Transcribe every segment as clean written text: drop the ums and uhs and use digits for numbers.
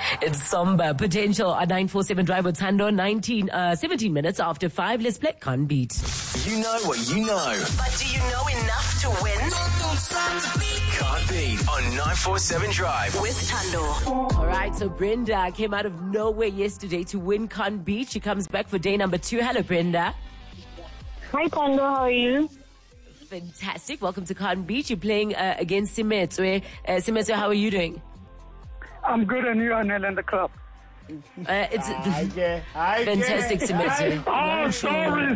It's Somba Potential on 947 Drive with Tando. 17 minutes after 5. Let's play Can't Beat. You know what you know. But do you know enough to win? Can't Beat on 947 Drive. With Tando. All right, so Brenda came out of nowhere yesterday to win Can't Beat. She comes back for day number 2. Hello, Brenda. Hi, Tando. How are you? Fantastic. Welcome to Can't Beat. You're playing against Simetwe. Simetwe, how are you doing? I'm good, and you are Nell in the club. It's fantastic, Simetwe. Oh, sorry,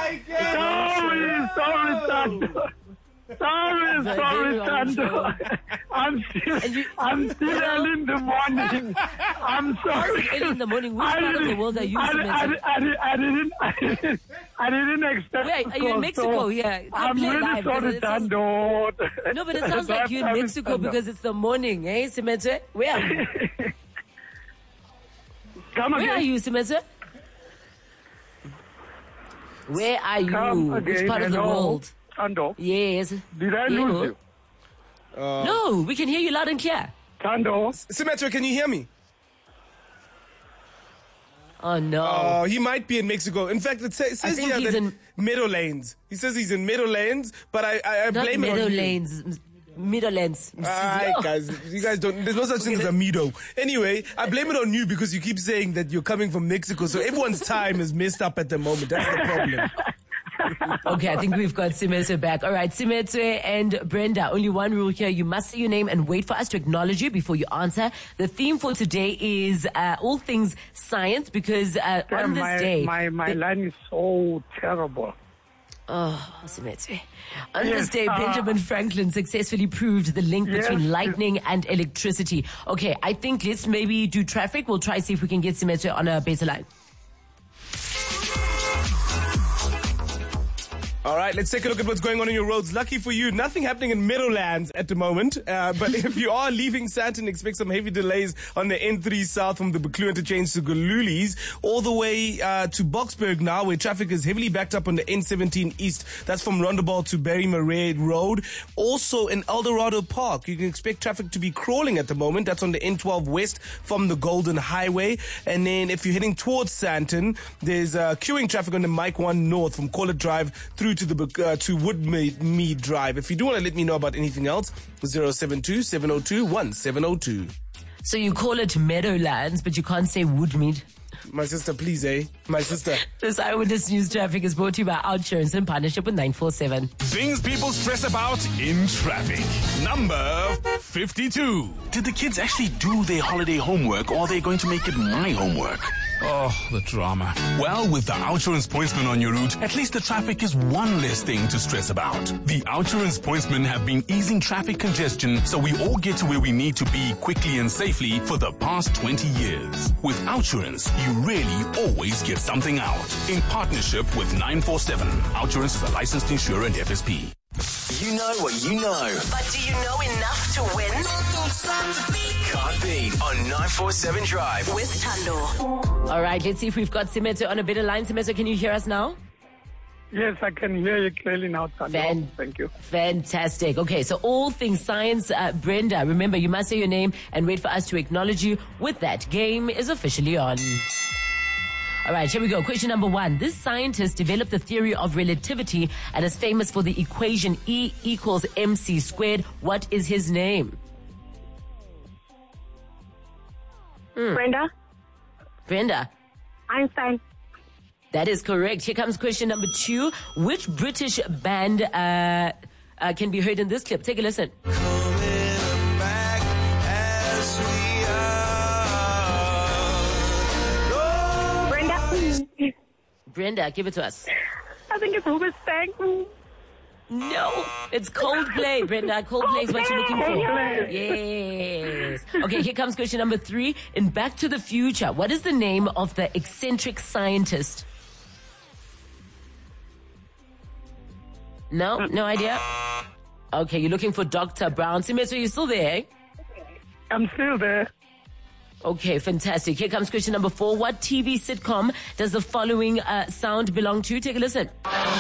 Tando. Sorry, Tando. I'm still early in the morning. I'm sorry. Early in the morning. Which part of the world are you, Simetwe? I didn't expect. Wait, are you in Mexico? Yeah. I'm really sorry, Tando. No, but it sounds like you're in Mexico because it's the morning, eh, Simetwe? Where are you? Where are you, Simetwe? Where are you? Which part of the world? Tando. Yes. Did I lose you? No, we can hear you loud and clear. Tando. Simetwe, can you hear me? Oh, no. Oh, he might be in Mexico. In fact, it says think here he's that in Meadowlands. He says he's in Meadowlands, but I Not blame it on you. Meadowlands. Alright, guys. You guys don't... There's no such thing as a Meadow. Anyway, I blame it on you because you keep saying that you're coming from Mexico, so everyone's time is messed up at the moment. That's the problem. Okay, I think we've got Simetwe back. All right, Simetwe and Brenda, only one rule here. You must say your name and wait for us to acknowledge you before you answer. The theme for today is all things science because on this day... My line is so terrible. Oh, Simetwe. On this day, Benjamin Franklin successfully proved the link between lightning and electricity. Okay, I think let's maybe do traffic. We'll try see if we can get Simetwe on a better line. All right, let's take a look at what's going on in your roads. Lucky for you, nothing happening in Meadowlands at the moment. But if you are leaving Sandton, expect some heavy delays on the N3 south from the Buccleuch interchange to Gululi's, all the way to Boksburg now, where traffic is heavily backed up on the N17 east. That's from Rondebult to Barry Murray Road. Also in Eldorado Park, you can expect traffic to be crawling at the moment. That's on the N12 west from the Golden Highway. And then if you're heading towards Sandton, there's queuing traffic on the Mike 1 north from Collett Drive through to the to Woodmead Drive. If you do want to let me know about anything else, 072-702-1702. So you call it Meadowlands, but you can't say Woodmead. My sister, please, eh? My sister. This Eyewitness News Traffic is brought to you by OutSurance in partnership with 947. Things people stress about in traffic. Number 52. Did the kids actually do their holiday homework, or are they going to make it my homework? Oh, the drama. Well, with the Outsurance Pointsman on your route, at least the traffic is one less thing to stress about. The Outsurance Pointsmen have been easing traffic congestion so we all get to where we need to be quickly and safely for the past 20 years. With Outsurance, you really always get something out. In partnership with 947, Outsurance is a licensed insurer and FSP. You know what you know. But do you know enough to win? Can't Beat on 947 Drive. With Tando. All right, let's see if we've got Simetwe on a better line. Simetwe, can you hear us now? Yes, I can hear you clearly now, Tando. Thank you. Fantastic. Okay, so all things science. Brenda, remember, you must say your name and wait for us to acknowledge you. With that, game is officially on. All right, here we go. Question number 1. This scientist developed the theory of relativity and is famous for the equation E equals mc squared. What is his name? Brenda? Brenda. Einstein. That is correct. Here comes question number 2. Which British band can be heard in this clip? Take a listen. Brenda, give it to us. I think it's Hoobastank. No, it's Coldplay, Brenda. Coldplay is what you're looking for. Yes. Okay, here comes question number 3. In Back to the Future, what is the name of the eccentric scientist? No idea? Okay, you're looking for Dr. Brown. Simetwe, you still there? I'm still there. Okay, fantastic. Here comes question number 4. What TV sitcom does the following sound belong to? Take a listen.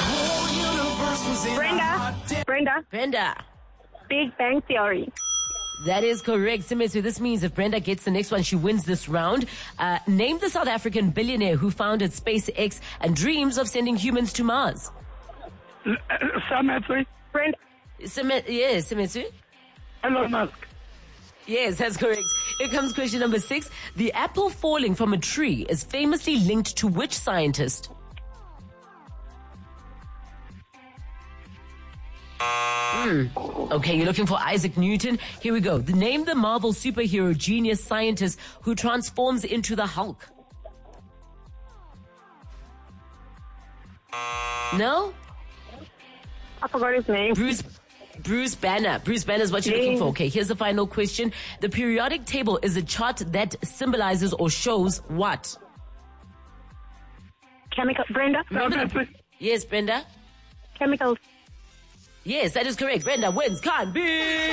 Brenda. Brenda. Big Bang Theory. That is correct, Simesu. This means if Brenda gets the next one, she wins this round. Name the South African billionaire who founded SpaceX and dreams of sending humans to Mars. Sametri. Brenda. Yes, Simesu. Elon Musk. Yes, that's correct. Here comes question number 6. The apple falling from a tree is famously linked to which scientist? Okay, you're looking for Isaac Newton. Here we go. Name the Marvel superhero genius scientist who transforms into the Hulk. No? I forgot his name. Bruce Banner. Bruce Banner is what you're looking for. Okay, here's the final question. The periodic table is a chart that symbolizes or shows what? Chemical. Brenda. Yes, Brenda? Chemicals. Yes, that is correct. Brenda wins. Can't be.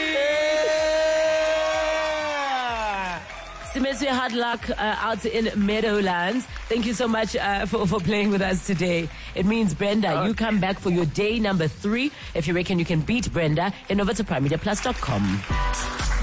Simesu, hard luck out in Meadowlands. Thank you so much for playing with us today. It means, Brenda, you come back for your day number 3. If you reckon you can beat Brenda, head over to PrimeMediaPlus.com.